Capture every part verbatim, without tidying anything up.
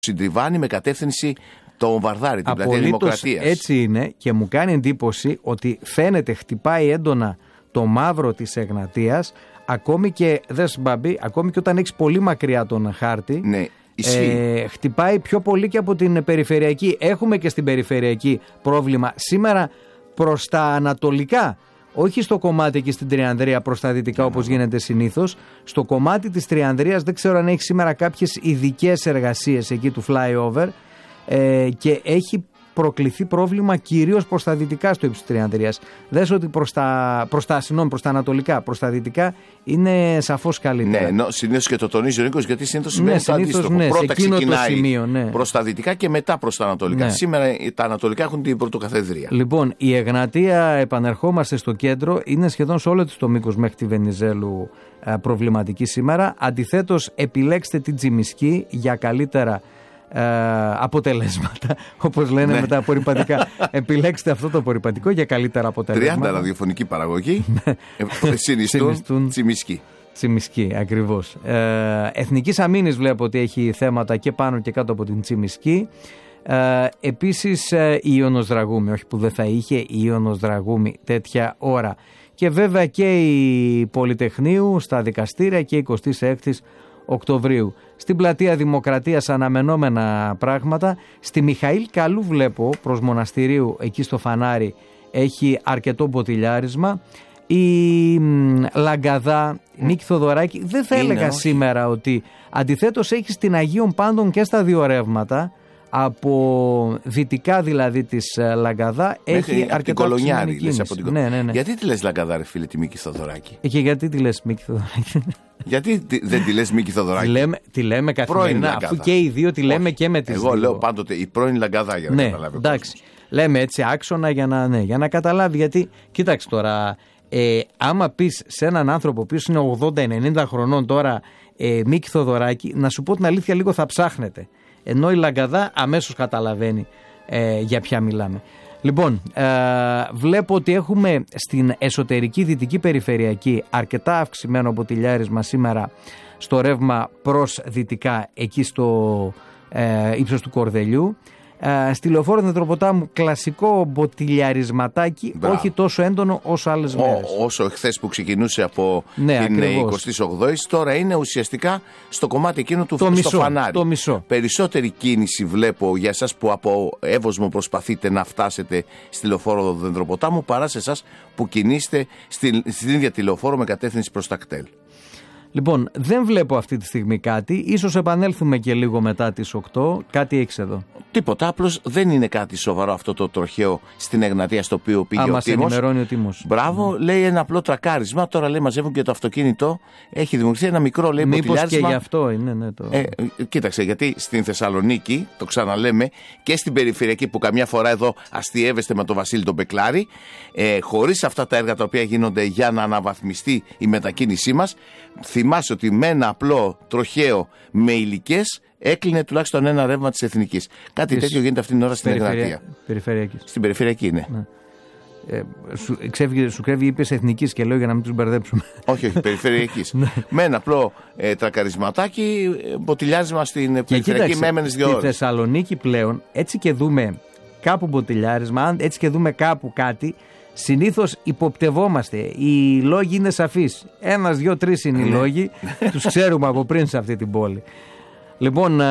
συντριβάνει με κατεύθυνση το Βαρδάρι, την Πλατεία Δημοκρατίας. Έτσι είναι, και μου κάνει εντύπωση ότι φαίνεται χτυπάει έντονα το μαύρο της Εγνατίας, ακόμη και, δες Μπαμπή, ακόμη και όταν έχεις πολύ μακριά τον χάρτη. Ναι. Ε, χτυπάει πιο πολύ και από την περιφερειακή. Έχουμε και στην περιφερειακή πρόβλημα σήμερα προς τα ανατολικά, όχι στο κομμάτι εκεί στην Τριανδρία προς τα δυτικά όπως γίνεται συνήθως. Στο κομμάτι της Τριανδρίας δεν ξέρω αν έχει σήμερα κάποιες ειδικές εργασίες εκεί του flyover, ε, και έχει προκληθεί πρόβλημα κυρίως προς τα δυτικά στο ύψος της Τριανδρίας. Δες ότι προς τα, προς τα, συγνώμη, προς τα ανατολικά, προς τα δυτικά είναι σαφώς καλύτερα. Ναι, συνήθως και το τονίζει ο Νίκος, γιατί συνήθως σημαίνει ναι, το αντίστροφο. Ναι, πρώτα ξεκινάει σημείο, ναι. προς τα δυτικά και μετά προς τα ανατολικά. Ναι. Σήμερα τα ανατολικά έχουν την πρωτοκαθεδρία. Λοιπόν, η Εγνατία, επανερχόμαστε στο κέντρο, είναι σχεδόν σε όλο το μήκος μέχρι τη Βενιζέλου προβληματική σήμερα. Αντιθέτως, επιλέξτε την Τσιμισκή για καλύτερα Ε, αποτελέσματα, όπως λένε, ναι, με τα απορριπαντικά. Επιλέξτε αυτό το απορριπαντικό για καλύτερα αποτελέσματα. τριάντα ραδιοφωνική παραγωγή συνιστούν Τσιμισκή. Τσιμισκή, ακριβώς. Ε, Εθνικής Αμήνης βλέπω ότι έχει θέματα και πάνω και κάτω από την Τσιμισκή. Ε, επίσης ε, η Ιωνος Δραγούμη, όχι που δεν θα είχε η Ιωνος Δραγούμη τέτοια ώρα. Και βέβαια και η Πολυτεχνείου στα δικαστήρια και εικοστή έκτη Οκτωβρίου. Στην Πλατεία Δημοκρατίας αναμενόμενα πράγματα. Στη Μιχαήλ Καλού βλέπω προς Μοναστηρίου, εκεί στο φανάρι έχει αρκετό μποτιλιάρισμα. Η μ, Λαγκαδά, Νίκη Θοδωράκη, δεν θα έλεγα όχι. σήμερα ότι αντιθέτως έχει στην Αγίων Πάντων και στα δύο ρεύματα, από δυτικά δηλαδή της Λαγκαδά, έχει αρκετό Κολονιάρη, λες, από την... ναι, ναι, ναι. Γιατί τη λες Λαγκαδά, ρε φίλε, τη Μίκη Θοδωράκη? Και γιατί τη λες Μίκη Θοδωράκη? Γιατί δεν τη λες Μίκη Θοδωράκη? Τη λέμε, τη λέμε καθημερινά, αφού και οι δύο τη λέμε. Όχι, και με τις εγώ δύο. λέω πάντοτε η πρώην Λαγκαδά, για να ναι, καταλάβει. Εντάξει. Λέμε έτσι άξονα για να, ναι, για να καταλάβει. Γιατί, κοίταξε τώρα, ε, άμα πεις σε έναν άνθρωπο που είναι ογδόντα ενενήντα χρονών τώρα, ε, Μίκη Θοδωράκη, να σου πω την αλήθεια, λίγο θα ψάχνετε. Ενώ η Λαγκαδά αμέσως καταλαβαίνει ε, για ποια μιλάμε. Λοιπόν, ε, βλέπω ότι έχουμε στην εσωτερική δυτική περιφερειακή αρκετά αυξημένο μποτιλιάρισμα σήμερα στο ρεύμα προς δυτικά, εκεί στο ε, ύψος του Κορδελιού. Uh, στη Λεωφόρο Νετροποτάμου κλασικό μποτιλιαρισματάκι, Μπράβο. όχι τόσο έντονο όσο άλλες μέρες. Ό, όσο χθες που ξεκινούσε από ναι, την ακριβώς. εικοστή όγδοη, τώρα είναι ουσιαστικά στο κομμάτι εκείνο του το στο μισό, φανάρι. Το μισό. Περισσότερη κίνηση βλέπω για εσάς που από Εύωσμο προσπαθείτε να φτάσετε στη Λεωφόρο Νετροποτάμου, παρά σε εσάς που κινείστε στην, στην ίδια τη Λεωφόρο με κατεύθυνση προς τα κτέλ. Λοιπόν, δεν βλέπω αυτή τη στιγμή κάτι. Ίσως επανέλθουμε και λίγο μετά τις οκτώ. Κάτι έχεις εδώ? Τίποτα. Απλώς δεν είναι κάτι σοβαρό αυτό το τροχαίο στην Εγνατία στο οποίο πήγε. Α, ο Τίμος. ενημερώνει ο Τίμος. Μπράβο, mm. λέει ένα απλό τρακάρισμα. Τώρα λέει μαζεύουν και το αυτοκίνητο. Έχει δημιουργηθεί ένα μικρό, λέει, μποτιλιάρισμα. Μήπως και γι' αυτό είναι, ναι. Το... Ε, κοίταξε, γιατί στην Θεσσαλονίκη, το ξαναλέμε, και στην περιφερειακή που καμιά φορά εδώ αστιεύεστε με τον Βασίλη τον Μπεκλάρη, ε, χωρίς αυτά τα έργα τα οποία γίνονται για να αναβαθμιστεί η μετακίνησή μας, θυμάσαι ότι με ένα απλό τροχαίο με υλικές έκλεινε τουλάχιστον ένα ρεύμα της Εθνικής. Κάτι Της... τέτοιο γίνεται αυτήν την ώρα στην Εγνατία. Περιφερειακή. Στην περιφερειακή, ναι. ναι. Ε, σου, ξέφυγε, σου κρέβει, είπες Εθνικής και λέω για να μην τους μπερδέψουμε. Όχι, όχι, περιφερειακής. Με ένα απλό ε, τρακαρισματάκι, μποτιλιάρισμα στην και περιφερειακή με έμενες δύο ώρες. Στη Θεσσαλονίκη πλέον, έτσι και δούμε κάπου μποτιλιάρισμα, έτσι και δούμε κάπου κάτι, συνήθως υποπτευόμαστε. Οι λόγοι είναι σαφείς. Ένας, δυο, τρεις είναι οι λόγοι. Τους ξέρουμε από πριν σε αυτή την πόλη. Λοιπόν,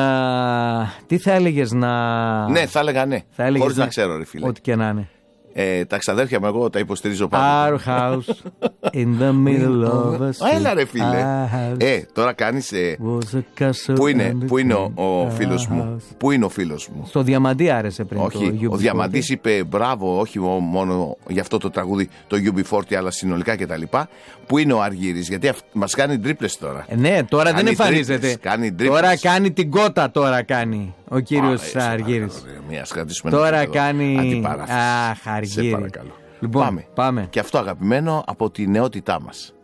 α, τι θα έλεγες να... Ναι, θα έλεγα ναι. Θα έλεγες χωρίς να... να ξέρω, ρε φίλε. Ό,τι και να είναι. Ε, τα ξαδέρφια μου εγώ τα υποστηρίζω πάντα. Our house in the middle of a... Έλα ρε φίλε. Ε, τώρα κάνεις ε, Πού είναι, πού είναι ο, ο φίλος μου? Πού είναι ο φίλος μου? Στο Διαμαντή άρεσε πριν. Όχι, το ο Διαμαντής είπε μπράβο, όχι μόνο για αυτό το τραγούδι, το γιου μπι φορτί, αλλά συνολικά κτλ. Πού είναι ο Αργύρης? Γιατί αυ... μας κάνει τρίπλες τώρα. Ε, ναι, τώρα κάνει δεν εμφανίζεται. Κάνει τώρα κάνει την κότα, τώρα κάνει ο κύριος Αργύρης. Τώρα κάνει... Αχ, Αργύρη. Σε παρακαλώ. Λοιπόν, πάμε. πάμε. Και αυτό αγαπημένο από τη νεότητά μας.